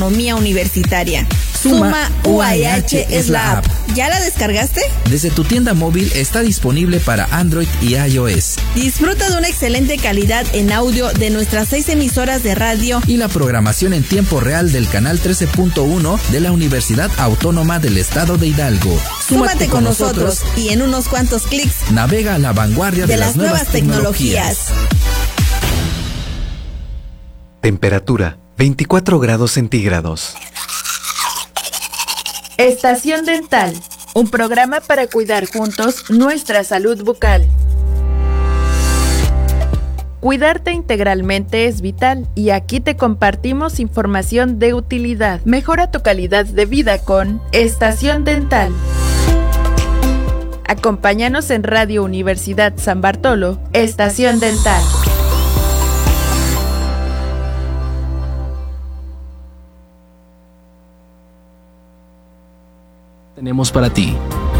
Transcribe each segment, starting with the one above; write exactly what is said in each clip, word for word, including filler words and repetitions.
Autonomía Universitaria. Suma U A E H es la app. ¿Ya la descargaste? Desde tu tienda móvil está disponible para Android y iOS. Disfruta de una excelente calidad en audio de nuestras seis emisoras de radio y la programación en tiempo real del canal trece punto uno de la Universidad Autónoma del Estado de Hidalgo. Súmate, Súmate con, con nosotros, nosotros y en unos cuantos clics navega a la vanguardia de, de las, las nuevas, nuevas tecnologías. tecnologías. Temperatura veinticuatro grados centígrados. Estación Dental, un programa para cuidar juntos nuestra salud bucal. Cuidarte integralmente es vital y aquí te compartimos información de utilidad. Mejora tu calidad de vida con Estación Dental. Acompáñanos en Radio Universidad San Bartolo, Estación Dental. Tenemos para ti.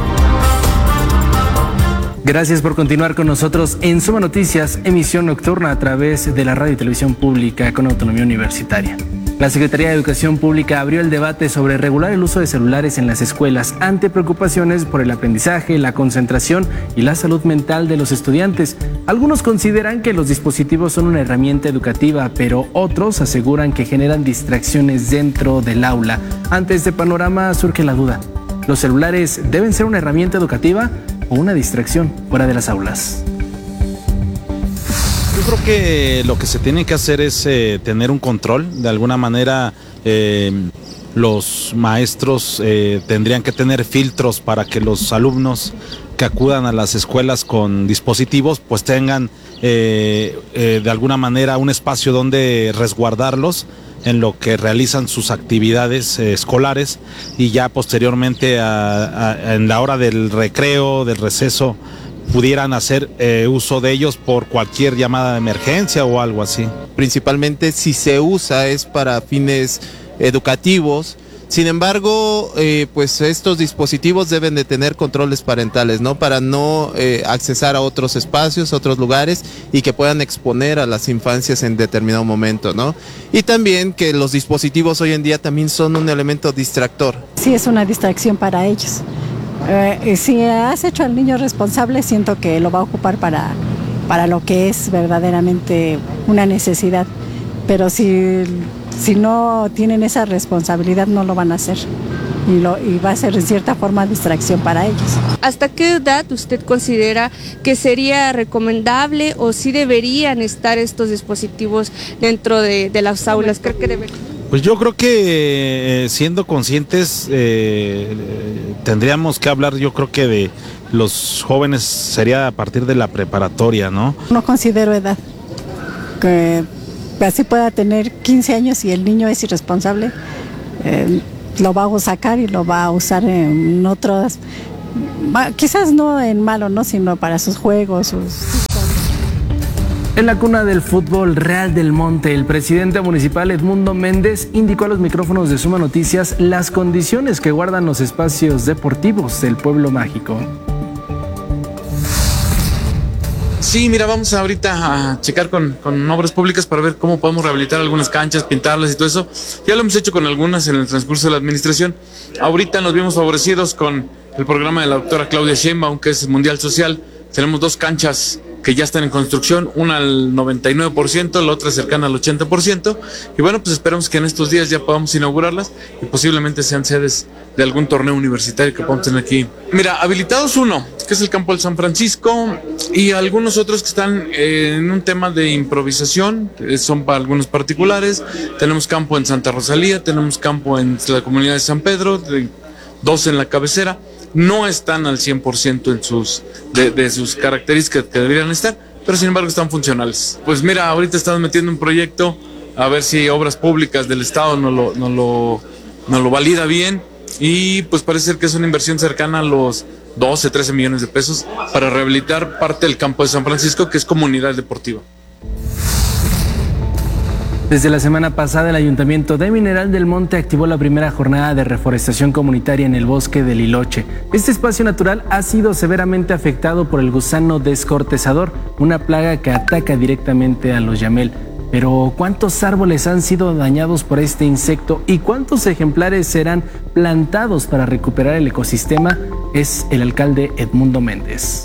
Gracias por continuar con nosotros en Suma Noticias, emisión nocturna a través de la radio y televisión pública con autonomía universitaria. La Secretaría de Educación Pública abrió el debate sobre regular el uso de celulares en las escuelas ante preocupaciones por el aprendizaje, la concentración y la salud mental de los estudiantes. Algunos consideran que los dispositivos son una herramienta educativa, pero otros aseguran que generan distracciones dentro del aula. Ante este panorama surge la duda: ¿los celulares deben ser una herramienta educativa o una distracción fuera de las aulas? Yo creo que lo que se tiene que hacer es eh, tener un control. De alguna manera eh, los maestros eh, tendrían que tener filtros para que los alumnos que acudan a las escuelas con dispositivos pues tengan eh, eh, de alguna manera un espacio donde resguardarlos en lo que realizan sus actividades eh, escolares y ya posteriormente a, a, en la hora del recreo, del receso, pudieran hacer eh, uso de ellos por cualquier llamada de emergencia o algo así. Principalmente si se usa es para fines educativos. Sin embargo, eh, pues estos dispositivos deben de tener controles parentales, ¿no? Para no eh, accesar a otros espacios, otros lugares y que puedan exponer a las infancias en determinado momento, ¿no? Y también que los dispositivos hoy en día también son un elemento distractor. Sí, es una distracción para ellos. Eh, si has hecho al niño responsable, siento que lo va a ocupar para, para lo que es verdaderamente una necesidad. Pero si... Si no tienen esa responsabilidad, no lo van a hacer y, lo, y va a ser en cierta forma distracción para ellos. ¿Hasta qué edad usted considera que sería recomendable o si deberían estar estos dispositivos dentro de, de las aulas? ¿Cree que deberían? Pues yo creo que eh, siendo conscientes eh, tendríamos que hablar, yo creo que de los jóvenes sería a partir de la preparatoria, ¿no? No considero edad que así pueda tener quince años y el niño es irresponsable, eh, lo va a sacar y lo va a usar en otros, quizás no en malo, no, sino para sus juegos. Sus... En la cuna del fútbol Real del Monte, el presidente municipal Edmundo Méndez indicó a los micrófonos de Suma Noticias las condiciones que guardan los espacios deportivos del pueblo mágico. Sí, mira, vamos ahorita a checar con, con obras públicas para ver cómo podemos rehabilitar algunas canchas, pintarlas y todo eso. Ya lo hemos hecho con algunas en el transcurso de la administración. Ahorita nos vimos favorecidos con el programa de la doctora Claudia Sheinbaum, que es Mundial Social. Tenemos dos canchas que ya están en construcción, una al noventa y nueve por ciento, la otra cercana al ochenta por ciento. Y bueno, pues esperamos que en estos días ya podamos inaugurarlas y posiblemente sean sedes de algún torneo universitario que podamos tener aquí. Mira, habilitados uno, que es el campo del San Francisco, y algunos otros que están eh, en un tema de improvisación, eh, son para algunos particulares. Tenemos campo en Santa Rosalía, tenemos campo en la comunidad de San Pedro, de, dos en la cabecera. No están al cien por ciento en sus, de, de sus características que deberían estar, pero sin embargo están funcionales. Pues mira, ahorita estamos metiendo un proyecto a ver si Obras Públicas del Estado nos lo, nos lo, nos lo valida bien, y pues parece ser que es una inversión cercana a los doce, trece millones de pesos para rehabilitar parte del campo de San Francisco, que es comunidad deportiva. Desde la semana pasada, el Ayuntamiento de Mineral del Monte activó la primera jornada de reforestación comunitaria en el bosque del Liloche. Este espacio natural ha sido severamente afectado por el gusano descortezador, una plaga que ataca directamente a los yamel. Pero ¿cuántos árboles han sido dañados por este insecto y cuántos ejemplares serán plantados para recuperar el ecosistema? Es el alcalde Edmundo Méndez.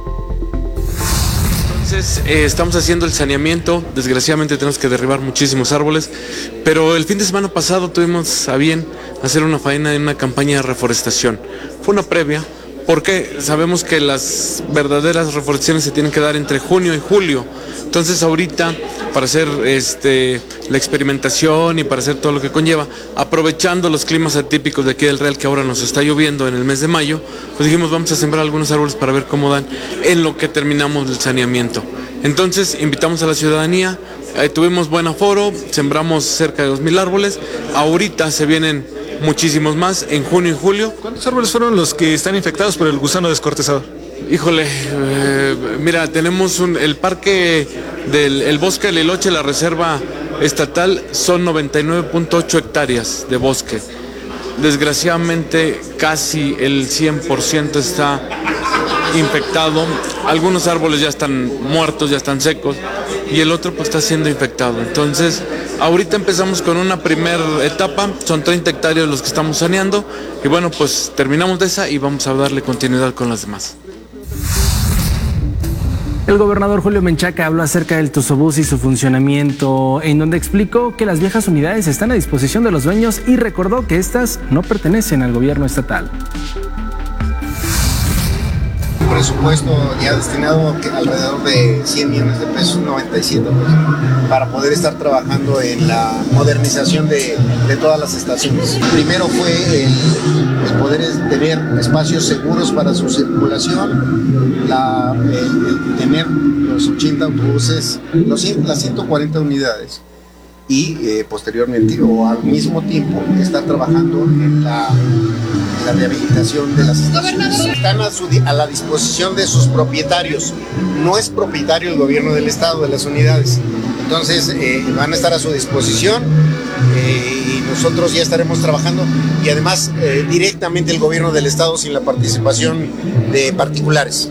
Entonces, eh, estamos haciendo el saneamiento. Desgraciadamente tenemos que derribar muchísimos árboles, pero el fin de semana pasado tuvimos a bien hacer una faena en una campaña de reforestación. Fue una previa, porque sabemos que las verdaderas reforestaciones se tienen que dar entre junio y julio. Entonces ahorita, para hacer este, la experimentación y para hacer todo lo que conlleva, aprovechando los climas atípicos de aquí del Real, que ahora nos está lloviendo en el mes de mayo, pues dijimos vamos a sembrar algunos árboles para ver cómo dan en lo que terminamos el saneamiento. Entonces invitamos a la ciudadanía, eh, tuvimos buen aforo, sembramos cerca de dos mil árboles, ahorita se vienen muchísimos más en junio y julio. ¿Cuántos árboles fueron los que están infectados por el gusano descortezador? Híjole, eh, mira, tenemos un, el parque del el bosque de Liloche, la reserva estatal, son noventa y nueve punto ocho hectáreas de bosque. Desgraciadamente casi el cien por ciento está infectado, algunos árboles ya están muertos, ya están secos, y el otro pues está siendo infectado. Entonces, ahorita empezamos con una primera etapa, son treinta hectáreas los que estamos saneando, y bueno, pues terminamos de esa y vamos a darle continuidad con las demás. El gobernador Julio Menchaca habló acerca del Tusobús y su funcionamiento, en donde explicó que las viejas unidades están a disposición de los dueños y recordó que estas no pertenecen al gobierno estatal. Presupuesto ya destinado a alrededor de cien millones de pesos, noventa y siete, pues, para poder estar trabajando en la modernización de, de todas las estaciones. Primero fue el, el poder tener espacios seguros para su circulación, la, el, el tener los ochenta autobuses, los, las ciento cuarenta unidades y eh, posteriormente o al mismo tiempo estar trabajando en la la rehabilitación de las estaciones. Están a, su, a la disposición de sus propietarios. No es propietario el gobierno del estado de las unidades. Entonces eh, van a estar a su disposición eh, y nosotros ya estaremos trabajando y además eh, directamente el gobierno del estado sin la participación de particulares.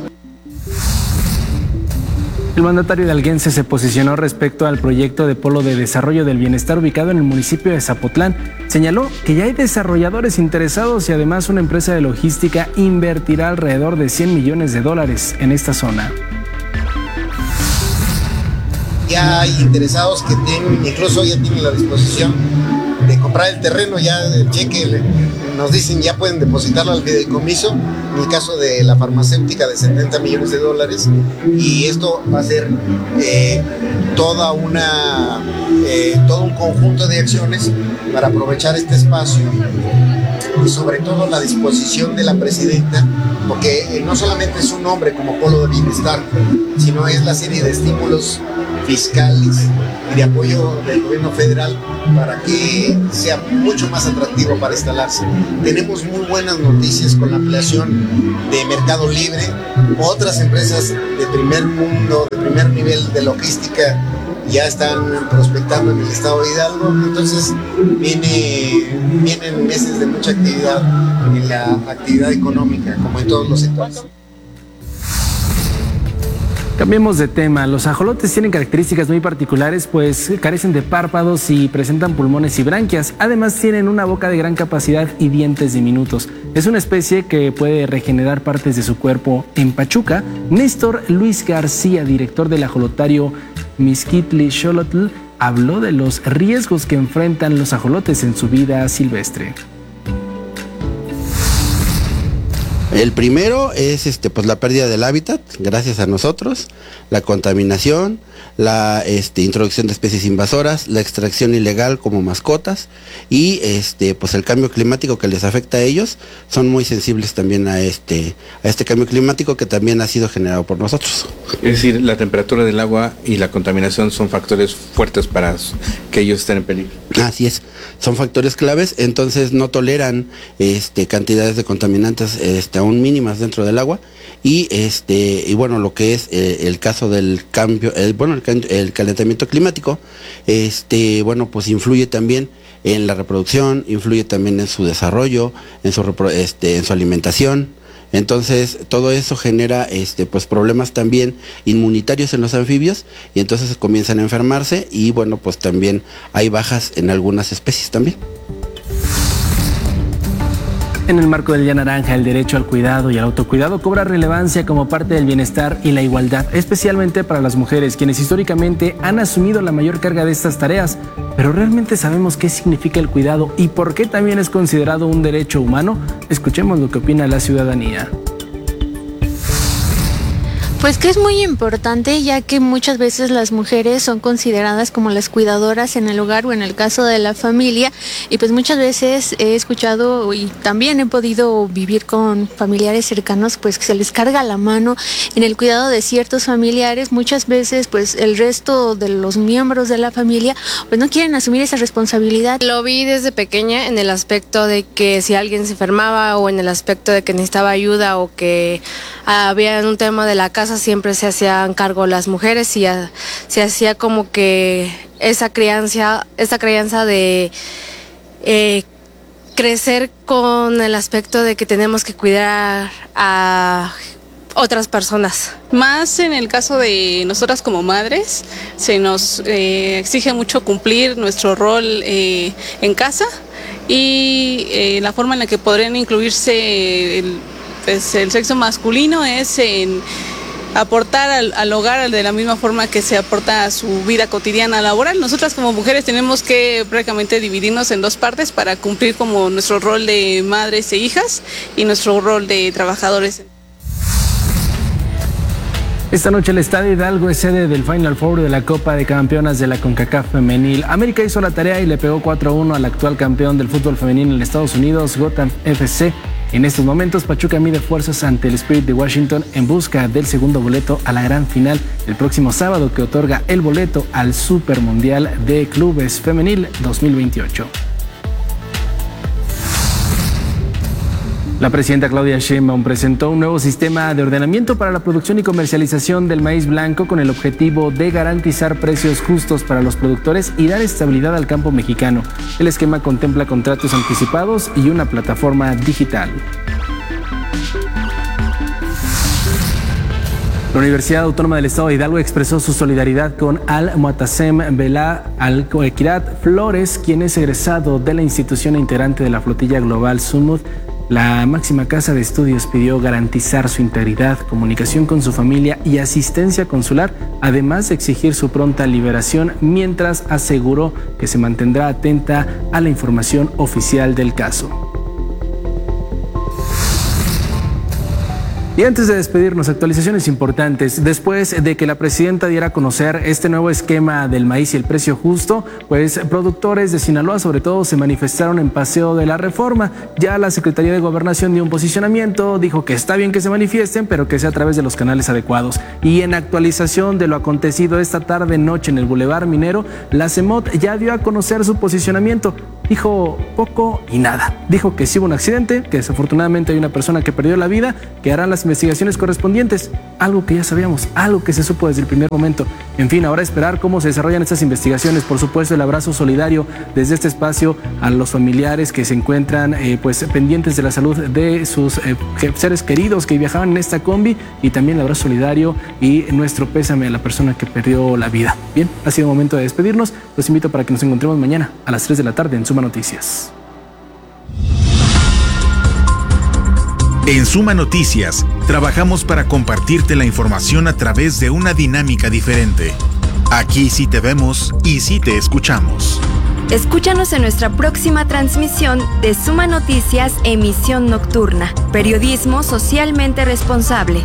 El mandatario hidalguense se posicionó respecto al proyecto de polo de desarrollo del bienestar ubicado en el municipio de Zapotlán. Señaló que ya hay desarrolladores interesados y además una empresa de logística invertirá alrededor de cien millones de dólares en esta zona. Ya hay interesados que tienen, incluso ya tienen la disposición de comprar el terreno, ya el cheque nos dicen ya pueden depositarlo al fideicomiso, en el caso de la farmacéutica de setenta millones de dólares, y esto va a ser eh, toda una, eh, todo un conjunto de acciones para aprovechar este espacio y sobre todo la disposición de la presidenta, porque no solamente es un nombre como polo de bienestar, sino es la serie de estímulos fiscales y de apoyo del gobierno federal para que sea mucho más atractivo para instalarse. Tenemos muy buenas noticias con la ampliación de Mercado Libre, otras empresas de primer mundo, de primer nivel de logística ya están prospectando en el estado de Hidalgo, entonces viene, vienen meses de mucha actividad en la actividad económica, como en todos los sectores. Cambiemos de tema. Los ajolotes tienen características muy particulares, pues carecen de párpados y presentan pulmones y branquias. Además tienen una boca de gran capacidad y dientes diminutos. Es una especie que puede regenerar partes de su cuerpo. En Pachuca, Néstor Luis García, director del ajolotario Mixquitli Xolotl, habló de los riesgos que enfrentan los ajolotes en su vida silvestre. El primero es este, pues, la pérdida del hábitat, gracias a nosotros, la contaminación, la este, introducción de especies invasoras, la extracción ilegal como mascotas y este, pues, el cambio climático que les afecta a ellos. Son muy sensibles también a este, a este cambio climático que también ha sido generado por nosotros. Es decir, la temperatura del agua y la contaminación son factores fuertes para que ellos estén en peligro. Así es, son factores claves, entonces no toleran este, cantidades de contaminantes este, aún mínimas dentro del agua y este y bueno, lo que es eh, el caso del cambio, el, bueno, el, el calentamiento climático, este bueno, pues influye también en la reproducción, influye también en su desarrollo, en su, este, en su alimentación. Entonces todo eso genera este, pues problemas también inmunitarios en los anfibios y entonces comienzan a enfermarse y bueno, pues también hay bajas en algunas especies también. En el marco del Día Naranja, el derecho al cuidado y al autocuidado cobra relevancia como parte del bienestar y la igualdad, especialmente para las mujeres, quienes históricamente han asumido la mayor carga de estas tareas. Pero ¿realmente sabemos qué significa el cuidado y por qué también es considerado un derecho humano? Escuchemos lo que opina la ciudadanía. Pues que es muy importante, ya que muchas veces las mujeres son consideradas como las cuidadoras en el hogar o en el caso de la familia, y pues muchas veces he escuchado y también he podido vivir con familiares cercanos pues que se les carga la mano en el cuidado de ciertos familiares. Muchas veces pues el resto de los miembros de la familia pues no quieren asumir esa responsabilidad. Lo vi desde pequeña en el aspecto de que si alguien se enfermaba o en el aspecto de que necesitaba ayuda o que había un tema de la casa, siempre se hacían cargo las mujeres y a, se hacía como que esa crianza, esa crianza de eh, crecer con el aspecto de que tenemos que cuidar a otras personas. Más en el caso de nosotras como madres, se nos eh, exige mucho cumplir nuestro rol eh, en casa y eh, la forma en la que podrían incluirse el, pues, el sexo masculino es en aportar al, al hogar de la misma forma que se aporta a su vida cotidiana laboral. Nosotras como mujeres tenemos que prácticamente dividirnos en dos partes para cumplir como nuestro rol de madres e hijas y nuestro rol de trabajadores. Esta noche el Estadio Hidalgo es sede del Final Four de la Copa de Campeonas de la CONCACAF Femenil. América hizo la tarea y le pegó cuatro a uno al actual campeón del fútbol femenil en Estados Unidos, Gotham F C. En estos momentos, Pachuca mide fuerzas ante el Spirit de Washington en busca del segundo boleto a la gran final el próximo sábado, que otorga el boleto al Super Mundial de Clubes Femenil dos mil veintiocho. La presidenta Claudia Sheinbaum presentó un nuevo sistema de ordenamiento para la producción y comercialización del maíz blanco con el objetivo de garantizar precios justos para los productores y dar estabilidad al campo mexicano. El esquema contempla contratos anticipados y una plataforma digital. La Universidad Autónoma del Estado de Hidalgo expresó su solidaridad con Al-Muatasem Bela Al-Kirat Flores, quien es egresado de la institución e integrante de la flotilla global Sumud. La máxima casa de estudios pidió garantizar su integridad, comunicación con su familia y asistencia consular, además de exigir su pronta liberación, mientras aseguró que se mantendrá atenta a la información oficial del caso. Y antes de despedirnos, actualizaciones importantes. Después de que la presidenta diera a conocer este nuevo esquema del maíz y el precio justo, pues productores de Sinaloa sobre todo se manifestaron en Paseo de la Reforma. Ya la Secretaría de Gobernación dio un posicionamiento, dijo que está bien que se manifiesten, pero que sea a través de los canales adecuados. Y en actualización de lo acontecido esta tarde noche en el Boulevard Minero, la CEMOT ya dio a conocer su posicionamiento. Dijo poco y nada. Dijo que sí hubo un accidente, que desafortunadamente hay una persona que perdió la vida, que harán las investigaciones correspondientes. Algo que ya sabíamos, algo que se supo desde el primer momento. En fin, ahora esperar cómo se desarrollan estas investigaciones. Por supuesto, el abrazo solidario desde este espacio a los familiares que se encuentran eh, pues pendientes de la salud de sus eh, seres queridos que viajaban en esta combi, y también el abrazo solidario y nuestro pésame a la persona que perdió la vida. Bien, ha sido momento de despedirnos. Los invito para que nos encontremos mañana a las tres de la tarde en Suma Noticias. En Suma Noticias, trabajamos para compartirte la información a través de una dinámica diferente. Aquí sí te vemos y sí te escuchamos. Escúchanos en nuestra próxima transmisión de Suma Noticias, emisión nocturna. Periodismo socialmente responsable.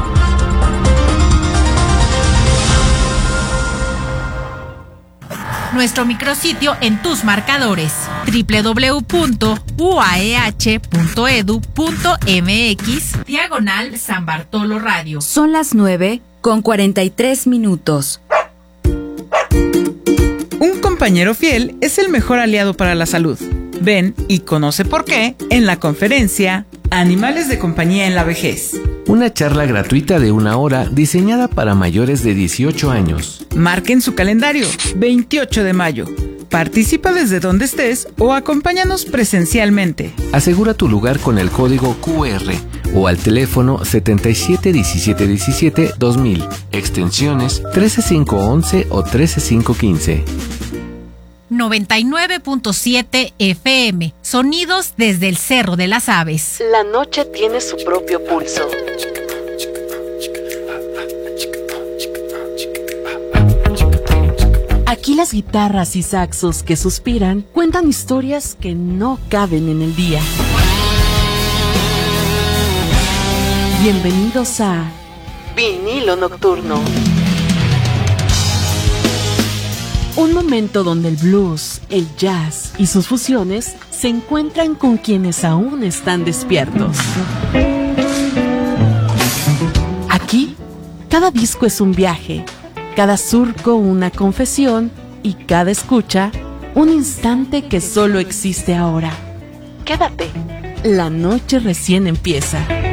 Nuestro micrositio en tus marcadores: doble u doble u doble u punto u a e hache punto e d u punto m x diagonal San Bartolo Radio. Son las nueve con cuarenta y tres minutos. Un compañero fiel es el mejor aliado para la salud. Ven y conoce por qué en la conferencia Animales de compañía en la vejez. Una charla gratuita de una hora diseñada para mayores de dieciocho años. Marquen su calendario, veintiocho de mayo. Participa desde donde estés o acompáñanos presencialmente. Asegura tu lugar con el código cu erre o al teléfono setenta y siete diecisiete diecisiete dos mil, extensiones trece cinco once o trece cinco quince. noventa y nueve punto siete F M, sonidos desde el Cerro de las Aves. La noche tiene su propio pulso. Aquí las guitarras y saxos que suspiran cuentan historias que no caben en el día. Bienvenidos a Vinilo Nocturno. Un momento donde el blues, el jazz y sus fusiones se encuentran con quienes aún están despiertos. Aquí, cada disco es un viaje, cada surco una confesión y cada escucha un instante que solo existe ahora. Quédate, la noche recién empieza.